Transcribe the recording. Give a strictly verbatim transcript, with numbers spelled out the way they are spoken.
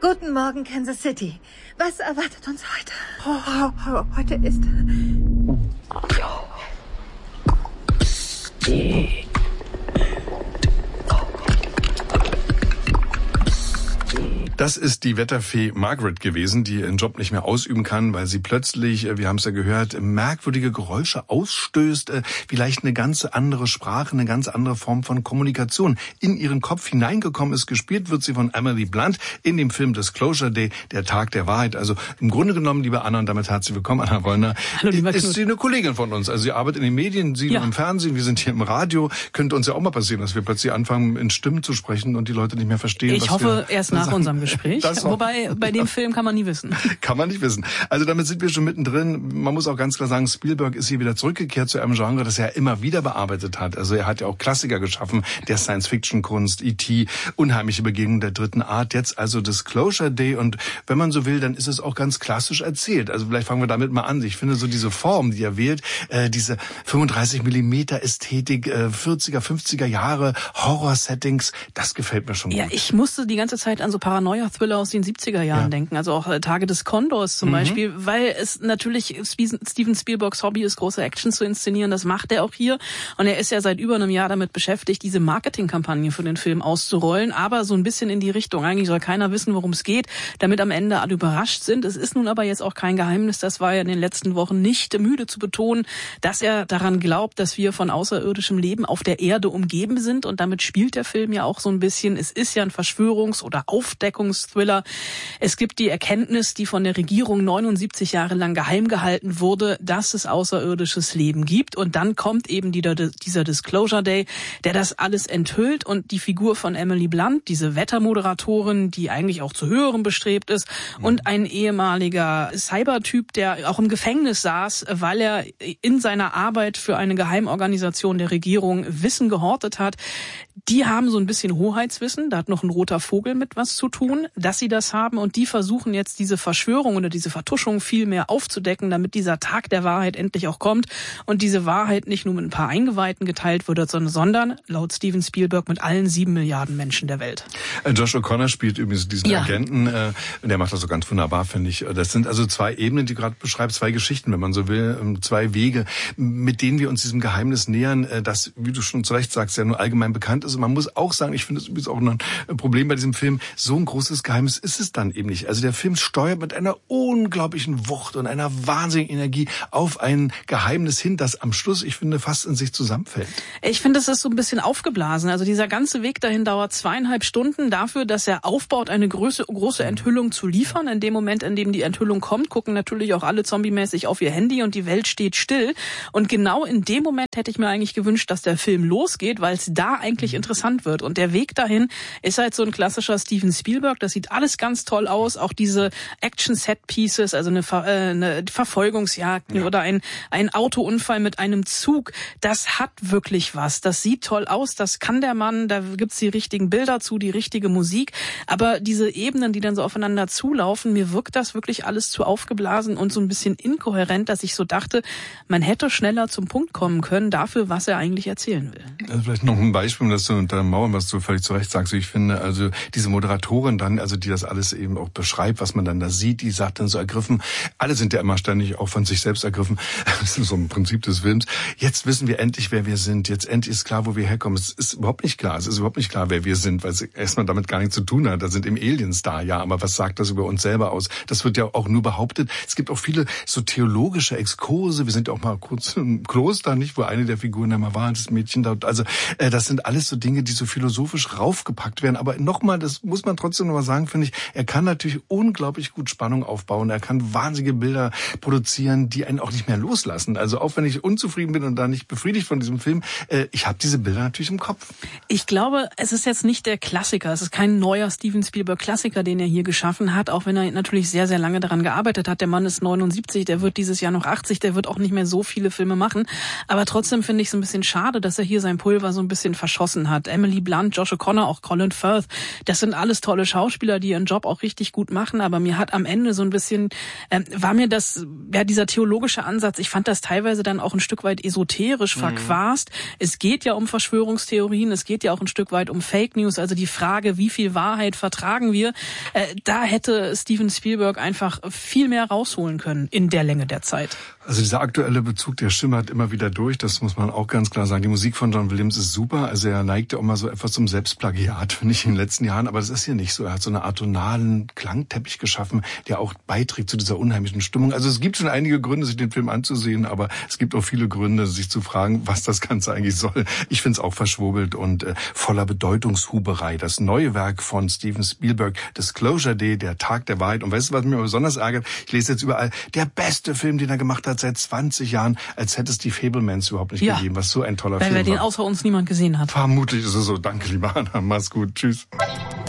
Guten Morgen, Kansas City. Was erwartet uns heute? Oh, heute ist... Das ist die Wetterfee Margaret gewesen, die ihren Job nicht mehr ausüben kann, weil sie plötzlich, wir haben es ja gehört, merkwürdige Geräusche ausstößt, vielleicht eine ganz andere Sprache, eine ganz andere Form von Kommunikation in ihren Kopf hineingekommen ist. Gespielt wird sie von Emily Blunt in dem Film Disclosure Day, der Tag der Wahrheit. Also im Grunde genommen, liebe Anna, und damit herzlich willkommen, Anna Wollner, Hallo, lieber ist Knut. sie eine Kollegin von uns. Also sie arbeitet in den Medien, sie Ja. im Fernsehen, wir sind hier im Radio. Könnte uns ja auch mal passieren, dass wir plötzlich anfangen, in Stimmen zu sprechen und die Leute nicht mehr verstehen, Ich was hoffe, wir erst nach sagen. unserem Gespräch. Das auch. Wobei, bei dem Film kann man nie wissen. Kann man nicht wissen. Also damit sind wir schon mittendrin. Man muss auch ganz klar sagen, Spielberg ist hier wieder zurückgekehrt zu einem Genre, das er immer wieder bearbeitet hat. Also er hat ja auch Klassiker geschaffen, der Science-Fiction-Kunst, E T, Unheimliche Begegnung der dritten Art, jetzt also Disclosure Day. Und wenn man so will, dann ist es auch ganz klassisch erzählt. Also vielleicht fangen wir damit mal an. Ich finde so diese Form, die er wählt, äh, diese fünfunddreißig Millimeter Ästhetik, äh, vierziger, fünfziger Jahre, Horror-Settings, das gefällt mir schon gut. Ja, ich musste die ganze Zeit an so Paranoia-Thriller aus den siebziger Jahren Ja. denken. Also auch äh, Tage des Kondors zum Mhm. Beispiel, weil es natürlich Steven Spielbergs Hobby ist, große Action zu inszenieren. Das macht er auch hier. Und er ist ja seit über einem Jahr damit beschäftigt, diese Marketingkampagne für den Film auszurollen. Aber so ein bisschen in die Richtung. Eigentlich soll keiner wissen, worum es geht, damit am Ende alle überrascht sind. Es ist nun aber jetzt auch kein Geheimnis, das war ja in den letzten Wochen nicht müde zu betonen, dass er daran glaubt, dass wir von außerirdischem Leben auf der Erde umgeben sind. Und damit spielt der Film ja auch so ein bisschen. Es ist ja ein Verschwörungs- oder Aufdeckungsthriller. Es gibt die Erkenntnis, die von der Regierung neunundsiebzig Jahre lang geheim gehalten wurde, dass es außerirdisches Leben gibt. Und dann kommt eben dieser, dieser Disclosure Day, der das alles enthüllt. Und die Figur von Emily Blunt, diese Wettermoderatorin, die eigentlich auch zu Höherem bestrebt ist, mhm. und ein ehemaliger Cybertyp, der auch im Gefängnis saß, weil er in seiner Arbeit für eine Geheimorganisation der Regierung Wissen gehortet hat. Die haben so ein bisschen Hoheitswissen, da hat noch ein roter Vogel mit was zu tun, dass sie das haben, und die versuchen jetzt diese Verschwörung oder diese Vertuschung viel mehr aufzudecken, damit dieser Tag der Wahrheit endlich auch kommt und diese Wahrheit nicht nur mit ein paar Eingeweihten geteilt wird, sondern laut Steven Spielberg mit allen sieben Milliarden Menschen der Welt. Josh O'Connor spielt übrigens diesen Ja. Agenten, äh, der macht das so ganz wunderbar, finde ich. Das sind also zwei Ebenen, die gerade beschreibt, zwei Geschichten, wenn man so will, zwei Wege, mit denen wir uns diesem Geheimnis nähern, das, wie du schon zu Recht sagst, ja nur allgemein bekannt ist. Und man muss auch sagen, ich finde das übrigens auch noch ein Problem bei diesem Film, so ein großes Geheimnis ist es dann eben nicht. Also der Film steuert mit einer unglaublichen Wucht und einer wahnsinnigen Energie auf ein Geheimnis hin, das am Schluss, ich finde, fast in sich zusammenfällt. Ich finde, es ist so ein bisschen aufgeblasen. Also dieser ganze Weg dahin dauert zweieinhalb Stunden dafür, dass er aufbaut, eine große, große Enthüllung zu liefern. In dem Moment, in dem die Enthüllung kommt, gucken natürlich auch alle zombiemäßig auf ihr Handy und die Welt steht still. Und genau in dem Moment hätte ich mir eigentlich gewünscht, dass der Film losgeht, weil es da eigentlich interessant wird. Und der Weg dahin ist halt so ein klassischer Steven Spielberg. Das sieht alles ganz toll aus. Auch diese Action-Set-Pieces, also eine, Ver- äh, eine Verfolgungsjagd, ja, oder ein, ein Autounfall mit einem Zug. Das hat wirklich was. Das sieht toll aus. Das kann der Mann. Da gibt's die richtigen Bilder zu, die richtige Musik. Aber diese Ebenen, die dann so aufeinander zulaufen, mir wirkt das wirklich alles zu aufgeblasen und so ein bisschen inkohärent, dass ich so dachte, man hätte schneller zum Punkt kommen können dafür, was er eigentlich erzählen will. Also vielleicht noch ein Beispiel, um das zu untermauern, was du völlig zu Recht sagst. Ich finde, also diese Moderatorin dann, also die das alles eben auch beschreibt, was man dann da sieht, die sagt dann so ergriffen, alle sind ja immer ständig auch von sich selbst ergriffen. Das ist so ein Prinzip des Films. Jetzt wissen wir endlich, wer wir sind. Jetzt endlich ist klar, wo wir herkommen. Es ist überhaupt nicht klar. Es ist überhaupt nicht klar, wer wir sind, weil es erstmal damit gar nichts zu tun hat. Da sind eben Aliens da, ja, aber was sagt das über uns selber aus? Das wird ja auch nur behauptet. Es gibt auch viele so theologische Exkurse. Wir sind ja auch mal kurz im Kloster, nicht, wo eine der Figuren da mal war, das Mädchen da. Also äh, das sind alles so Dinge, die so philosophisch raufgepackt werden. Aber nochmal, das muss man trotzdem nochmal sagen, finde ich, er kann natürlich unglaublich gut Spannung aufbauen. Er kann wahnsinnige Bilder produzieren, die einen auch nicht mehr loslassen. Also auch wenn ich unzufrieden bin und da nicht befriedigt von diesem Film, äh, ich habe diese Bilder natürlich im Kopf. Ich glaube, es ist jetzt nicht der Klassiker. Es ist kein neuer Steven Spielberg-Klassiker, den er hier geschaffen hat, auch wenn er natürlich sehr, sehr lange daran gearbeitet hat. Der Mann ist neunundsiebzig, der wird dieses Jahr noch achtzig, der wird auch nicht mehr so viele Filme machen. Aber trotzdem finde ich es ein bisschen schade, dass er hier sein Pulver so ein bisschen verschossen man hat. Emily Blunt, Josh O'Connor, auch Colin Firth. Das sind alles tolle Schauspieler, die ihren Job auch richtig gut machen. Aber mir hat am Ende so ein bisschen, ähm, war mir das, ja, dieser theologische Ansatz, ich fand das teilweise dann auch ein Stück weit esoterisch mhm. verquast. Es geht ja um Verschwörungstheorien, es geht ja auch ein Stück weit um Fake News, also die Frage, wie viel Wahrheit vertragen wir, äh, da hätte Steven Spielberg einfach viel mehr rausholen können in der Länge der Zeit. Also dieser aktuelle Bezug, der schimmert immer wieder durch, das muss man auch ganz klar sagen. Die Musik von John Williams ist super, also er neigt ja auch mal so etwas zum Selbstplagiat, finde ich, in den letzten Jahren, aber das ist hier nicht so. Er hat so eine atonalen Klangteppich geschaffen, der auch beiträgt zu dieser unheimlichen Stimmung. Also es gibt schon einige Gründe, sich den Film anzusehen, aber es gibt auch viele Gründe, sich zu fragen, was das Ganze eigentlich soll. Ich finde es auch verschwurbelt und äh, voller Bedeutungshuberei. Das neue Werk von Steven Spielberg, Disclosure Day, der Tag der Wahrheit. Und weißt du, was mich besonders ärgert? Ich lese jetzt überall, der beste Film, den er gemacht hat seit zwanzig Jahren, als hätte es die Fablemans überhaupt nicht ja. gegeben, was so ein toller Weil Film war. Weil den außer uns niemand gesehen hat. Vermutlich ist es so. Danke, liebe Anna. Mach's gut. Tschüss.